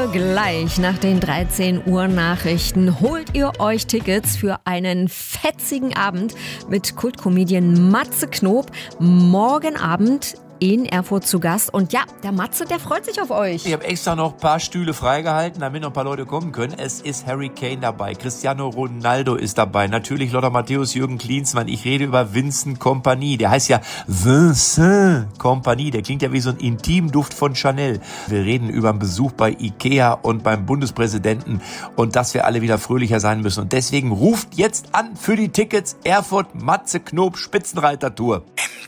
Leute, gleich nach den 13 Uhr Nachrichten holt ihr euch Tickets für einen fetzigen Abend mit Kultcomedian Matze Knob. Morgen Abend in Erfurt zu Gast. Und ja, der Matze, der freut sich auf euch. Ich habe extra noch ein paar Stühle freigehalten, damit noch ein paar Leute kommen können. Es ist Harry Kane dabei, Cristiano Ronaldo ist dabei, natürlich Lothar Matthäus, Jürgen Klinsmann. Ich rede über Vincent Kompany. Der heißt ja Vincent Kompany. Der klingt ja wie so ein Intimduft von Chanel. Wir reden über einen Besuch bei Ikea und beim Bundespräsidenten und dass wir alle wieder fröhlicher sein müssen. Und deswegen ruft jetzt an für die Tickets Erfurt Matze Knob Spitzenreiter-Tour.